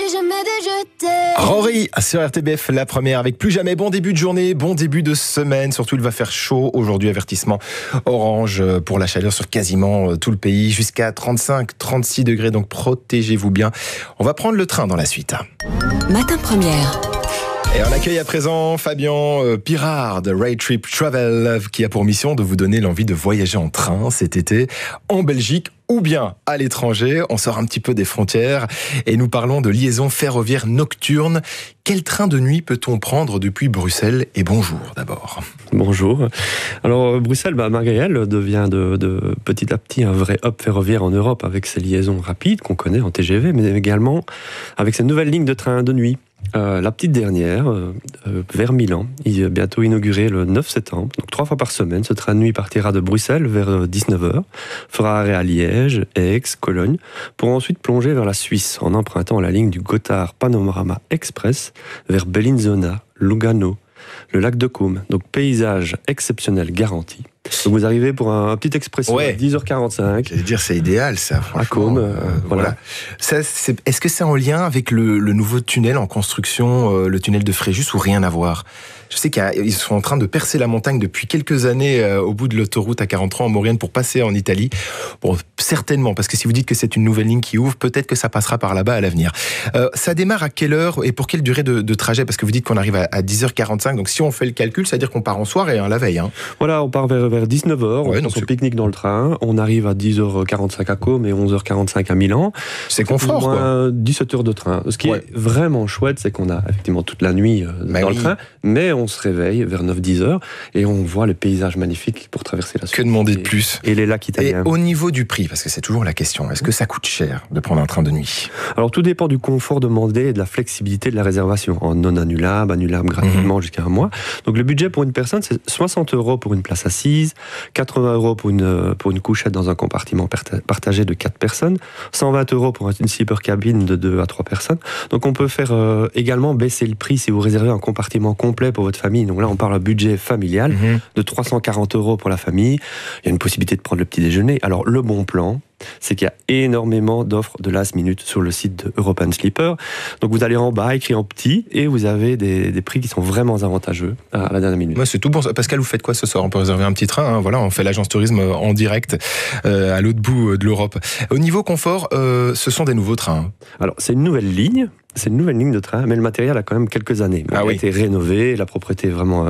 plus jamais de je t'aime. Rory sur RTBF, la première avec Plus jamais. Bon début de journée, bon début de semaine. Surtout, il va faire chaud aujourd'hui. Avertissement orange pour la chaleur sur quasiment tout le pays, jusqu'à 35-36 degrés. Donc protégez-vous bien. On va prendre le train dans la suite. Matin première. Et on accueille à présent Fabien Pirard de Road Trip Travel, qui a pour mission de vous donner l'envie de voyager en train cet été en Belgique ou bien à l'étranger. On sort un petit peu des frontières et nous parlons de liaison ferroviaire nocturne. Quel train de nuit peut-on prendre depuis Bruxelles? Et bonjour d'abord. Bonjour. Alors Bruxelles, Margariel devient de petit à petit un vrai hub ferroviaire en Europe avec ses liaisons rapides qu'on connaît en TGV, mais également avec ses nouvelles lignes de train de nuit. La petite dernière, vers Milan, il est bientôt inauguré le 9 septembre, donc 3 fois par semaine. Ce train de nuit partira de Bruxelles vers 19h, fera arrêt à Liège, Aix, Cologne, pour ensuite plonger vers la Suisse en empruntant la ligne du Gotthard Panorama Express vers Bellinzona, Lugano, le lac de Côme. Donc paysage exceptionnel garanti. Donc vous arrivez pour un petit expresso à 10h45. J'allais dire, c'est idéal ça. À Côme, voilà. Ça, est-ce que c'est en lien avec le nouveau tunnel en construction, le tunnel de Fréjus, ou rien à voir? Je sais qu'ils sont en train de percer la montagne depuis quelques années au bout de l'autoroute A43 en Maurienne pour passer en Italie. Bon, certainement, parce que si vous dites que c'est une nouvelle ligne qui ouvre, peut-être que ça passera par là-bas à l'avenir. Ça démarre à quelle heure et pour quelle durée de trajet? Parce que vous dites qu'on arrive à 10h45, donc si on fait le calcul, ça veut dire qu'on part en soirée, la veille. Voilà, on part vers 19h, on fait son pique-nique dans le train, on arrive à 10h45 à Côme et 11h45 à Milan. C'est confort, quoi. 17 heures de train. Ce qui est vraiment chouette, c'est qu'on a effectivement toute la nuit dans le train, mais on se réveille vers 9-10 heures et on voit les paysages magnifiques pour traverser la Suisse. Que demander de plus? Et les lacs italiens. Et au niveau du prix, parce que c'est toujours la question, est-ce que ça coûte cher de prendre un train de nuit? Alors tout dépend du confort demandé et de la flexibilité de la réservation, en non annulable gratuitement jusqu'à un mois. Donc le budget pour une personne, c'est 60 € pour une place assise, 80 € pour une couchette dans un compartiment partagé de 4 personnes, 120 € pour une sleeper cabine de 2 à 3 personnes. Donc on peut faire également baisser le prix si vous réservez un compartiment complet pour votre famille. Donc là, on parle d'un budget familial de 340 € pour la famille. Il y a une possibilité de prendre le petit déjeuner. Alors le bon plan, c'est qu'il y a énormément d'offres de last minute sur le site de European Sleeper. Donc vous allez en bas, écrit en petit, et vous avez des prix qui sont vraiment avantageux à la dernière minute. Moi, c'est tout bon. Pascal, vous faites quoi ce soir? On peut réserver un petit train, voilà, on fait l'agence tourisme en direct à l'autre bout de l'Europe. Au niveau confort, ce sont des nouveaux trains. Alors, c'est une nouvelle ligne. C'est une nouvelle ligne de train, mais le matériel a quand même quelques années. Il a été rénové, la propreté est vraiment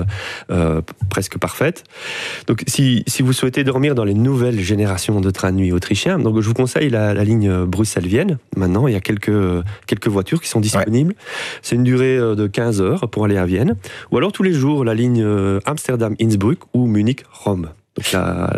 presque parfaite. Donc, si vous souhaitez dormir dans les nouvelles générations de trains de nuit autrichiens, donc je vous conseille la ligne Bruxelles-Vienne. Maintenant, il y a quelques voitures qui sont disponibles. C'est une durée de 15 heures pour aller à Vienne. Ou alors tous les jours, la ligne Amsterdam-Innsbruck ou Munich-Rome. Donc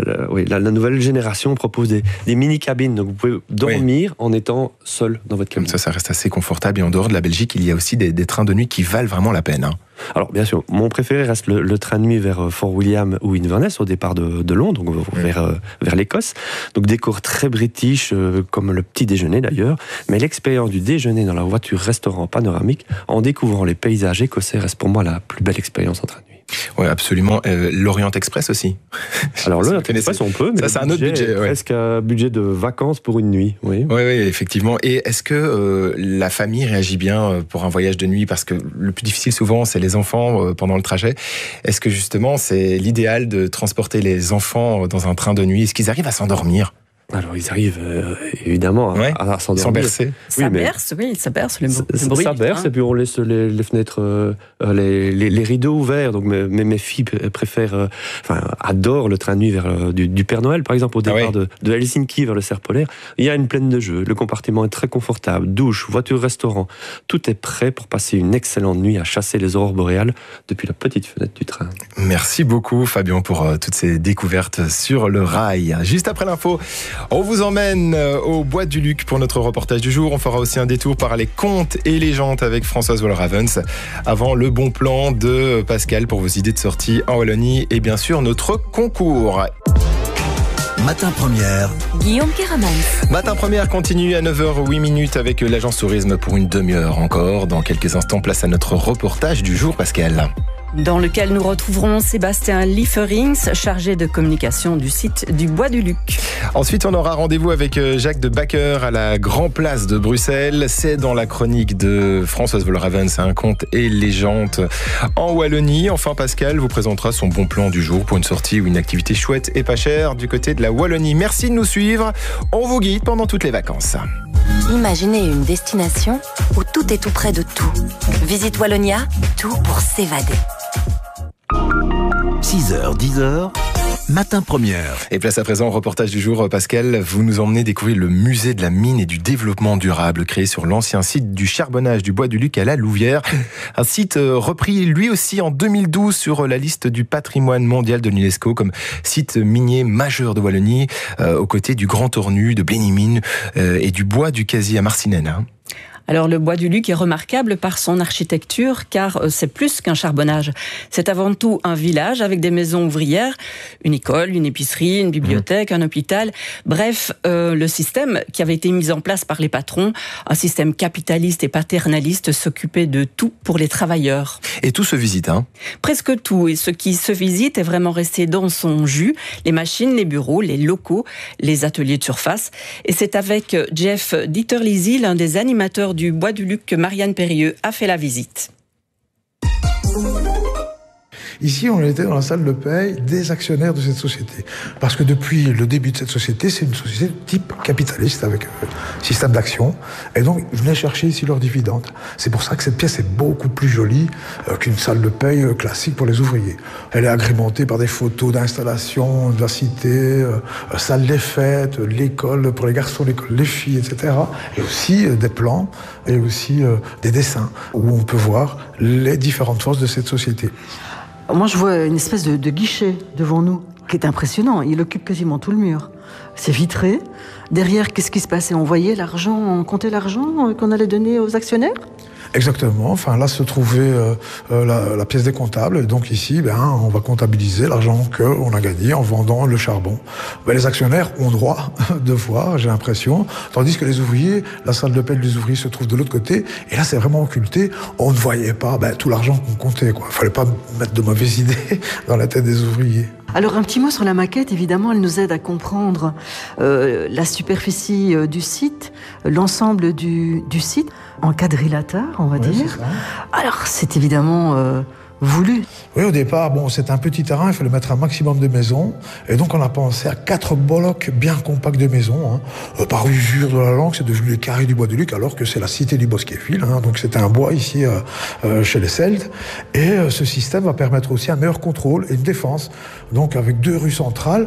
la nouvelle génération propose des mini-cabines, donc vous pouvez dormir en étant seul dans votre cabine. Comme ça reste assez confortable. Et en dehors de la Belgique, il y a aussi des trains de nuit qui valent vraiment la peine. Alors bien sûr, mon préféré reste le train de nuit vers Fort William ou Inverness au départ de Londres, donc vers l'Écosse. Donc décor très british, comme le petit déjeuner d'ailleurs. Mais l'expérience du déjeuner dans la voiture restaurant panoramique, en découvrant les paysages écossais, reste pour moi la plus belle expérience en train de nuit. Oui, absolument. L'Orient Express aussi. Alors l'Orient Express, on peut, mais ça, c'est un autre budget. Presque un budget de vacances pour une nuit. Oui, effectivement. Et est-ce que la famille réagit bien pour un voyage de nuit? Parce que le plus difficile souvent, c'est les enfants pendant le trajet. Est-ce que justement, c'est l'idéal de transporter les enfants dans un train de nuit? Est-ce qu'ils arrivent à s'endormir? Alors ils arrivent évidemment à s'endormir. Sans bercer. Ça berce le bruit. Ça berce et puis on laisse les fenêtres, les rideaux ouverts. Donc mes filles préfèrent, adorent le train de nuit vers du Père Noël par exemple au départ de Helsinki vers le cerf polaire. Il y a une plaine de jeux, le compartiment est très confortable, douche, voiture, restaurant. Tout est prêt pour passer une excellente nuit à chasser les aurores boréales depuis la petite fenêtre du train. Merci beaucoup Fabien pour toutes ces découvertes sur le rail. Juste après l'info, on vous emmène au Bois du Luc pour notre reportage du jour. On fera aussi un détour par les contes et légendes avec Françoise Wolravens. Avant, le bon plan de Pascal pour vos idées de sortie en Wallonie et bien sûr notre concours. Matin Première. Guillaume Keramans. Matin Première continue à 9h08 avec l'agence tourisme pour une demi-heure encore. Dans quelques instants, place à notre reportage du jour, Pascal. dans lequel nous retrouverons Sébastien Lieferings, chargé de communication du site du Bois du Luc. Ensuite, on aura rendez-vous avec Jacques de Backer à la Grand Place de Bruxelles. C'est dans la chronique de Françoise Volravens, un conte et légende en Wallonie. Enfin, Pascal vous présentera son bon plan du jour pour une sortie ou une activité chouette et pas chère du côté de la Wallonie. Merci de nous suivre. On vous guide pendant toutes les vacances. Imaginez une destination où tout est tout près de tout. Visite Wallonia, tout pour s'évader. 6h, 10h, Matin Première. Et place à présent au reportage du jour, Pascal. Vous nous emmenez découvrir le musée de la mine et du développement durable, créé sur l'ancien site du charbonnage du Bois du Luc à la Louvière. Un site repris lui aussi en 2012 sur la liste du patrimoine mondial de l'UNESCO comme site minier majeur de Wallonie, aux côtés du Grand Tornu, de Blénimine et du Bois du Casier à Marcinelle. Alors le Bois du Luc est remarquable par son architecture car c'est plus qu'un charbonnage. C'est avant tout un village avec des maisons ouvrières, une école, une épicerie, une bibliothèque, un hôpital. Bref, le système qui avait été mis en place par les patrons, un système capitaliste et paternaliste s'occupait de tout pour les travailleurs. Et tout se visite, hein ? Presque tout. Et ce qui se visite est vraiment resté dans son jus. Les machines, les bureaux, les locaux, les ateliers de surface. Et c'est avec Jeff Dieterlisi, l'un des animateurs du Bois du Luc, que Marianne Périeux a fait la visite. Ici, on était dans la salle de paye des actionnaires de cette société. Parce que depuis le début de cette société, c'est une société de type capitaliste avec système d'action. Et donc, ils venaient chercher ici leurs dividendes. C'est pour ça que cette pièce est beaucoup plus jolie qu'une salle de paye classique pour les ouvriers. Elle est agrémentée par des photos d'installation de la cité, salle des fêtes, l'école pour les garçons, l'école des filles, etc. Et aussi des plans et aussi des dessins où on peut voir les différentes forces de cette société. Moi, je vois une espèce de guichet devant nous, qui est impressionnant. Il occupe quasiment tout le mur. C'est vitré. Derrière, qu'est-ce qui se passait ? On voyait l'argent, on comptait l'argent qu'on allait donner aux actionnaires ? Exactement. Enfin, là se trouvait la pièce des comptables. Et donc ici, on va comptabiliser l'argent qu'on a gagné en vendant le charbon. Les actionnaires ont droit de voir, j'ai l'impression. Tandis que les ouvriers, la salle de paie des ouvriers se trouve de l'autre côté. Et là, c'est vraiment occulté. On ne voyait pas tout l'argent qu'on comptait, quoi. Il fallait pas mettre de mauvaises idées dans la tête des ouvriers. Alors, un petit mot sur la maquette. Évidemment, elle nous aide à comprendre la superficie du site, l'ensemble du site, en quadrilatère, on va dire. Alors, c'est évidemment voulu. Oui, au départ, c'était un petit terrain, il fallait mettre un maximum de maisons. Et donc, on a pensé à 4 blocs bien compacts de maisons. Par usure de la langue, c'est devenu les carrés du Bois du Luc, alors que c'est la cité du Bosquet-Fil. Donc, c'était un bois ici, chez les Celtes. Et ce système va permettre aussi un meilleur contrôle et une défense. Donc, avec 2 rues centrales,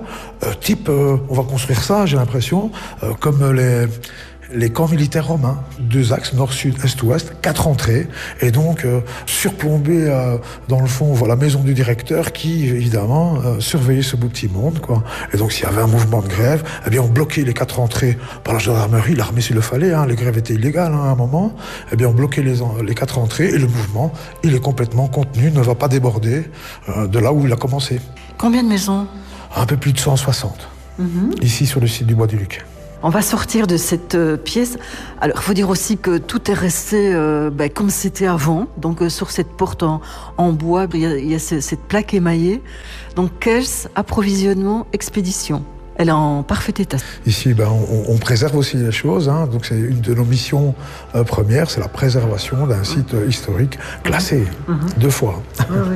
on va construire ça, j'ai l'impression, comme les camps militaires romains, 2 axes, nord-sud, est-ouest, 4 entrées, et donc surplombé dans le fond, on voit la maison du directeur qui, évidemment, surveillait ce beau petit monde, quoi. Et donc, s'il y avait un mouvement de grève, on bloquait les 4 entrées par la gendarmerie, l'armée s'il le fallait, les grèves étaient illégales à un moment, on bloquait les 4 entrées, et le mouvement, il est complètement contenu, ne va pas déborder de là où il a commencé. Combien de maisons ? Un peu plus de 160, ici sur le site du Bois du Luc. On va sortir de cette pièce. Alors, il faut dire aussi que tout est resté comme c'était avant. Donc, sur cette porte en bois, il y a cette plaque émaillée. Donc, caisse, approvisionnement, expédition. Elle est en parfait état. Ici, on préserve aussi les choses. Donc, c'est une de nos missions premières, c'est la préservation d'un site historique classé 2 fois. Oui.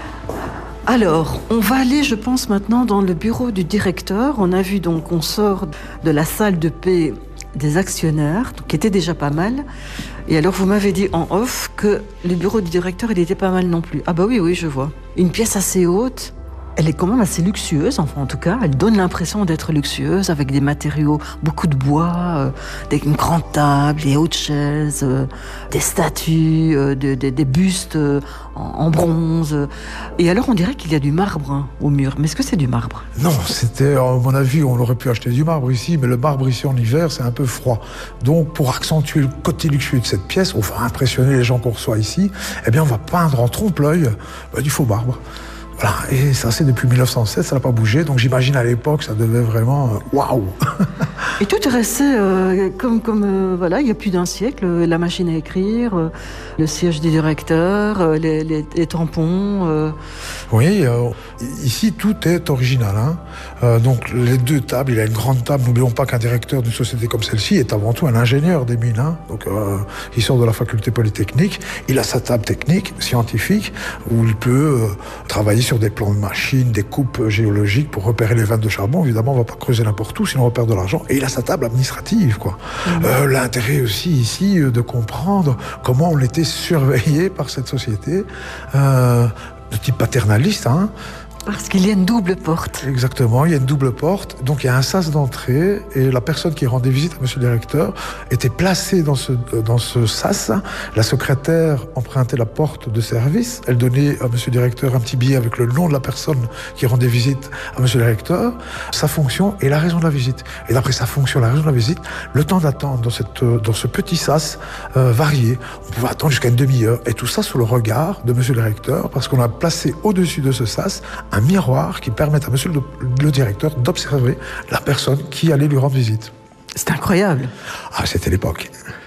Alors, on va aller, je pense, maintenant dans le bureau du directeur. On a vu donc, on sort de la salle de paie des actionnaires, qui était déjà pas mal. Et alors, vous m'avez dit en off que le bureau du directeur, il était pas mal non plus. Ah oui, je vois. Une pièce assez haute. Elle est quand même assez luxueuse, enfin en tout cas, elle donne l'impression d'être luxueuse avec des matériaux, beaucoup de bois, une grande table, des hautes chaises, des statues, des bustes en bronze. Et alors on dirait qu'il y a du marbre au mur. Mais est-ce que c'est du marbre ? Non, c'était, à mon avis, on aurait pu acheter du marbre ici, mais le marbre ici en hiver, c'est un peu froid. Donc pour accentuer le côté luxueux de cette pièce, on va impressionner les gens qu'on reçoit ici, on va peindre en trompe-l'œil du faux marbre. Voilà, et ça c'est depuis 1907, ça n'a pas bougé, donc j'imagine à l'époque ça devait vraiment waouh. Et tout est resté voilà, il y a plus d'un siècle, la machine à écrire, le siège du directeur, les tampons. Oui, ici tout est original. Donc les deux tables, il y a une grande table. N'oublions pas qu'un directeur d'une société comme celle-ci est avant tout un ingénieur des mines. Donc il sort de la faculté polytechnique, il a sa table technique, scientifique, où il peut travailler sur des plans de machines, des coupes géologiques pour repérer les veines de charbon. Évidemment, on ne va pas creuser n'importe où, sinon on perd de l'argent. Et il a sa table administrative, quoi. L'intérêt aussi ici de comprendre comment on était surveillé par cette société de type paternaliste, Parce qu'il y a une double porte. Exactement, il y a une double porte, donc il y a un sas d'entrée, et la personne qui rendait visite à monsieur le directeur était placée dans ce sas. La secrétaire empruntait la porte de service, elle donnait à monsieur le directeur un petit billet avec le nom de la personne qui rendait visite à monsieur le directeur, sa fonction et la raison de la visite. Et d'après sa fonction et la raison de la visite, le temps d'attente dans ce petit sas variait. On pouvait attendre jusqu'à une demi-heure, et tout ça sous le regard de monsieur le directeur, parce qu'on a placé au-dessus de ce sas un miroir qui permet à monsieur le directeur d'observer la personne qui allait lui rendre visite. C'est incroyable. Ah, c'était l'époque.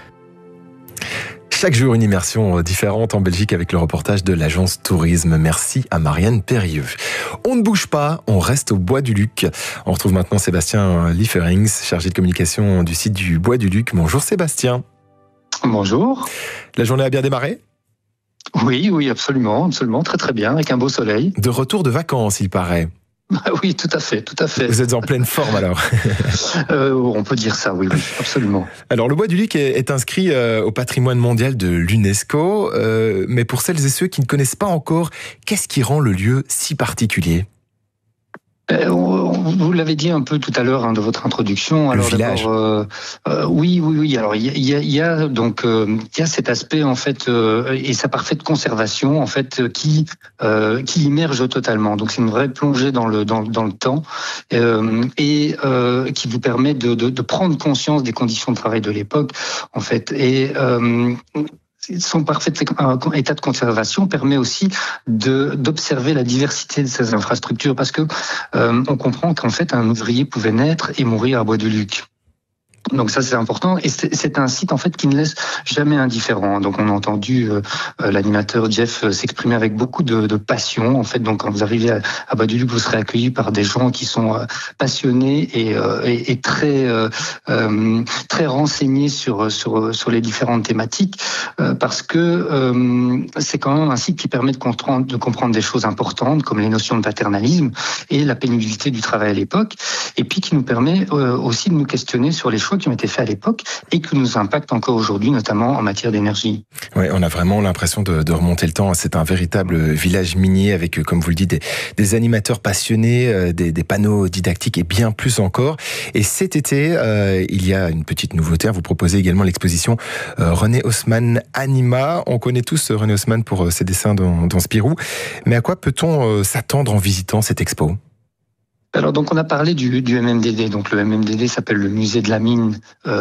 Chaque jour, une immersion différente en Belgique avec le reportage de l'agence Tourisme. Merci à Marianne Périeux. On ne bouge pas, on reste au Bois du Luc. On retrouve maintenant Sébastien Lieferings, chargé de communication du site du Bois du Luc. Bonjour Sébastien. Bonjour. La journée a bien démarré ? Oui, absolument, très très bien, avec un beau soleil. De retour de vacances, il paraît. Oui, tout à fait. Vous êtes en pleine forme alors. On peut dire ça, oui, absolument. Alors le Bois du Luc est inscrit au patrimoine mondial de l'UNESCO, mais pour celles et ceux qui ne connaissent pas encore, qu'est-ce qui rend le lieu si particulier ? Vous l'avez dit un peu tout à l'heure de votre introduction. Alors, le village. Oui. Alors il y a cet aspect en fait et sa parfaite conservation en fait qui immerge totalement. Donc c'est une vraie plongée dans le temps et qui vous permet de prendre conscience des conditions de travail de l'époque en fait et son parfait état de conservation permet aussi d'observer la diversité de ces infrastructures parce que on comprend qu'en fait un ouvrier pouvait naître et mourir à Bois du Luc. Donc ça c'est important et c'est un site en fait qui ne laisse jamais indifférent. Donc on a entendu l'animateur Jeff s'exprimer avec beaucoup de passion en fait. Donc quand vous arrivez à Bois du Luc, vous serez accueilli par des gens qui sont passionnés et très renseignés sur les différentes thématiques parce que c'est quand même un site qui permet de comprendre des choses importantes comme les notions de paternalisme et la pénibilité du travail à l'époque et puis qui nous permet aussi de nous questionner sur les choix qui ont été faits à l'époque et qui nous impactent encore aujourd'hui, notamment en matière d'énergie. Ouais, on a vraiment l'impression de remonter le temps. C'est un véritable village minier avec, comme vous le dites, des animateurs passionnés, des panneaux didactiques et bien plus encore. Et cet été, il y a une petite nouveauté. Vous proposez également l'exposition René Haussmann Anima. On connaît tous René Haussmann pour ses dessins dans Spirou. Mais à quoi peut-on s'attendre en visitant cette expo ? Alors donc on a parlé du MMDD, donc le MMDD s'appelle le musée de la mine,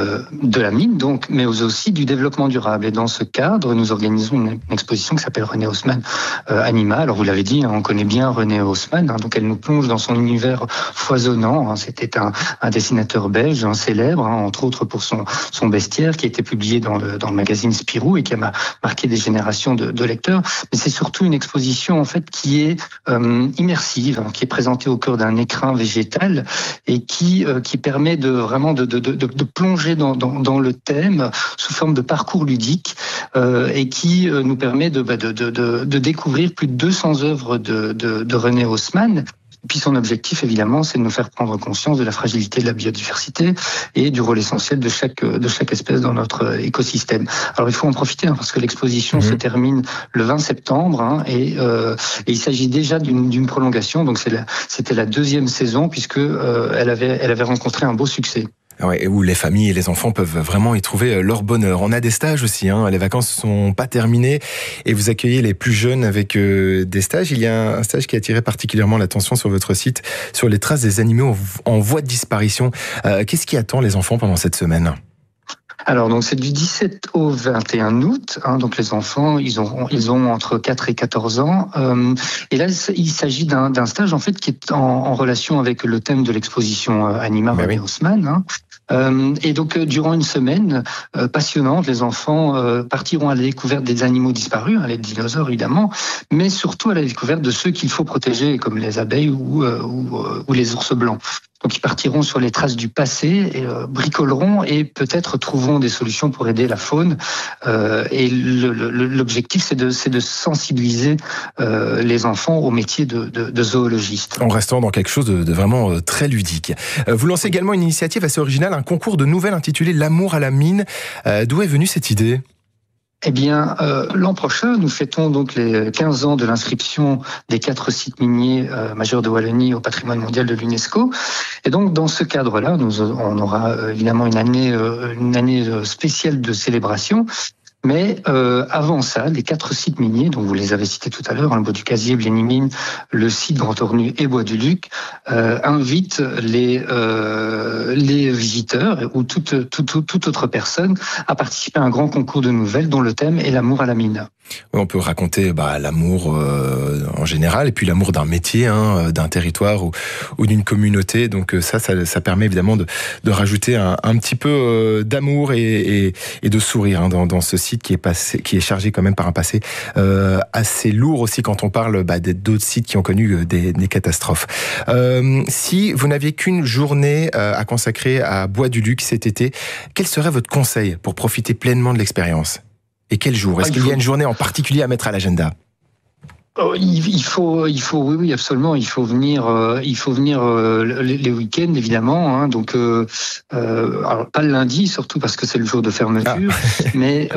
donc, mais aussi du développement durable. Et dans ce cadre, nous organisons une exposition qui s'appelle René Haussmann Anima. Alors vous l'avez dit, on connaît bien René Haussmann, donc elle nous plonge dans son univers foisonnant. C'était un dessinateur belge, célèbre, entre autres pour son bestiaire qui a été publié dans le magazine Spirou et qui a marqué des générations de lecteurs. Mais c'est surtout une exposition en fait qui est immersive, qui est présentée au cœur d'un écrin végétal et qui permet de plonger dans le thème sous forme de parcours ludique et qui nous permet de découvrir plus de 200 œuvres de René Haussmann. Et puis son objectif, évidemment, c'est de nous faire prendre conscience de la fragilité de la biodiversité et du rôle essentiel de chaque espèce dans notre écosystème. Alors il faut en profiter parce que l'exposition se termine le 20 septembre et il s'agit déjà d'une prolongation. Donc c'était la deuxième saison puisque elle avait rencontré un beau succès. Ouais, où les familles et les enfants peuvent vraiment y trouver leur bonheur. On a des stages aussi, les vacances sont pas terminées et vous accueillez les plus jeunes avec des stages. Il y a un stage qui a attiré particulièrement l'attention sur votre site, sur les traces des animaux en voie de disparition. Qu'est-ce qui attend les enfants pendant cette semaine ? Alors, donc, c'est du 17 au 21 août. Donc, les enfants, ils ont entre 4 et 14 ans. Et là, il s'agit d'un stage, en fait, qui est en relation avec le thème de l'exposition Anima René Haussmann. Et donc, durant une semaine passionnante, les enfants partiront à la découverte des animaux disparus, les dinosaures évidemment, mais surtout à la découverte de ceux qu'il faut protéger, comme les abeilles ou les ours blancs. Donc, ils partiront sur les traces du passé, et, bricoleront et peut-être trouveront des solutions pour aider la faune. Et l'objectif, c'est de sensibiliser les enfants au métier de zoologiste. En restant dans quelque chose de vraiment très ludique. Vous lancez également une initiative assez originale, un concours de nouvelles intitulé L'amour à la mine. D'où est venue cette idée ? Eh bien, l'an prochain, nous fêtons donc les 15 ans de l'inscription des 4 sites miniers majeurs de Wallonie au patrimoine mondial de l'UNESCO. Et donc, dans ce cadre-là, on aura évidemment une année spéciale de célébration. Mais avant ça, les 4 sites miniers, dont vous les avez cités tout à l'heure, le Bois du Casier, Blény-Mines, le site Grand Ornu et Bois du Luc, invitent les visiteurs ou toute autre personne à participer à un grand concours de nouvelles dont le thème est l'amour à la mine. On peut raconter l'amour en général et puis l'amour d'un métier, d'un territoire ou d'une communauté. Donc ça permet évidemment de rajouter un petit peu d'amour et de sourire dans ce site qui est chargé quand même par un passé assez lourd aussi quand on parle d'autres sites qui ont connu des catastrophes. Si vous n'aviez qu'une journée à consacrer à Bois du Luc cet été, quel serait votre conseil pour profiter pleinement de l'expérience ? Et quel jour ? Est-ce qu'il y a une journée en particulier à mettre à l'agenda ? Il faut, oui, absolument. Il faut venir les week-ends, évidemment. Donc, alors pas le lundi, surtout parce que c'est le jour de fermeture. Mais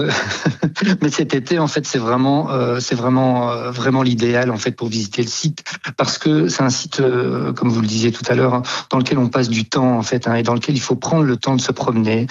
cet été, en fait, c'est vraiment l'idéal, en fait, pour visiter le site, parce que c'est un site, comme vous le disiez tout à l'heure, dans lequel on passe du temps, en fait, et dans lequel il faut prendre le temps de se promener.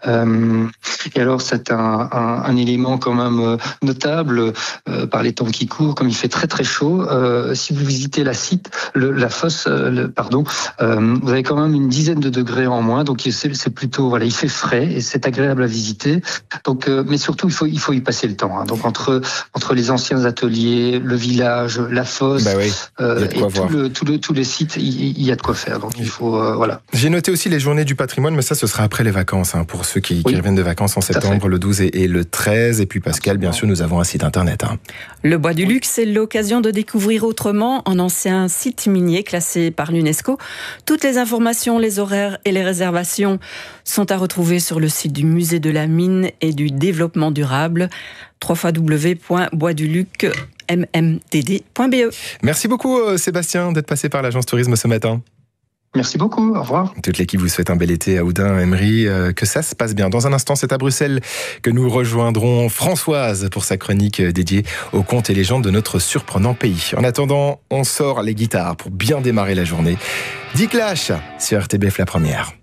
Et alors, c'est un élément quand même notable par les temps qui courent. Comme il fait très très chaud, si vous visitez la fosse, vous avez quand même une dizaine de degrés en moins, donc c'est plutôt il fait frais et c'est agréable à visiter. Donc, mais surtout il faut y passer le temps. Donc entre les anciens ateliers, le village, la fosse, et tous les sites, il y a de quoi faire. Donc il faut J'ai noté aussi les journées du patrimoine, mais ça ce sera après les vacances pour ceux qui reviennent de vacances en septembre, le 12 et le 13. Et puis Pascal, bien sûr, nous avons un site internet. Le Bois du Luc, c'est l'occasion de découvrir autrement un ancien site minier classé par l'UNESCO. Toutes les informations, les horaires et les réservations sont à retrouver sur le site du Musée de la Mine et du Développement durable, www.boisduluc.mmdd.be. Merci beaucoup Sébastien d'être passé par l'agence tourisme ce matin. Merci beaucoup, au revoir. Toute l'équipe vous souhaite un bel été à Houdain, Emery, que ça se passe bien. Dans un instant, c'est à Bruxelles que nous rejoindrons Françoise pour sa chronique dédiée aux contes et légendes de notre surprenant pays. En attendant, on sort les guitares pour bien démarrer la journée. Clash sur RTBF La Première.